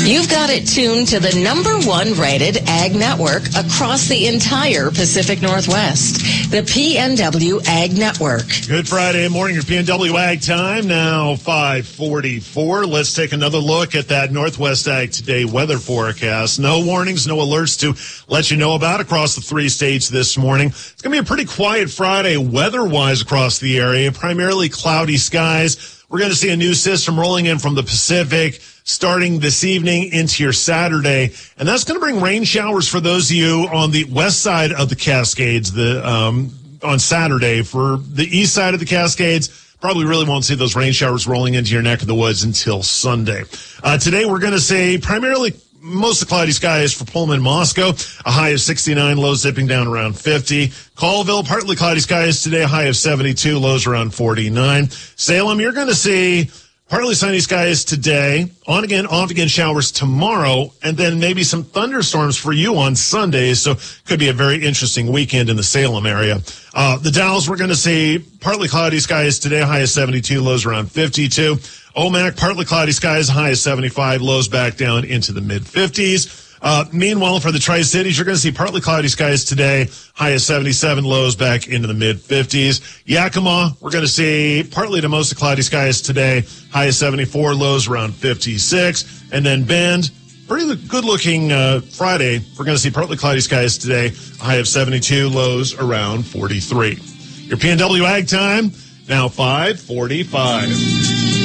You've got it tuned to the #1 rated Ag Network across the entire Pacific Northwest. The PNW Ag Network. Good Friday morning, your PNW Ag time, now 5:44. Let's take another look at that Northwest Ag Today weather forecast. No warnings, no alerts to let you know about across the 3 states this morning. It's going to be a pretty quiet Friday weather-wise across the area, primarily cloudy skies. We're going to see a new system rolling in from the Pacific starting this evening into your Saturday, and that's going to bring rain showers for those of you on the west side of the Cascades on Saturday. For the east side of the Cascades, probably really won't see those rain showers rolling into your neck of the woods until Sunday. Today we're going to say primarily mostly cloudy skies for Pullman, Moscow, a high of 69, lows dipping down around 50. Colville, partly cloudy skies today, a high of 72, lows around 49. Salem, you're going to see partly sunny skies today, on again, off again showers tomorrow, and then maybe some thunderstorms for you on Sunday. So could be a very interesting weekend in the Salem area. The Dalles, we're going to see partly cloudy skies today, high of 72, lows around 52. Omak, partly cloudy skies, high of 75, lows back down into the mid-50s. Meanwhile, for the Tri-Cities, you're going to see partly cloudy skies today, high of 77, lows back into the mid-50s. Yakima, we're going to see partly to mostly cloudy skies today, high of 74, lows around 56. And then Bend, pretty good-looking Friday. We're going to see partly cloudy skies today, high of 72, lows around 43. Your PNW Ag time, now 5:45.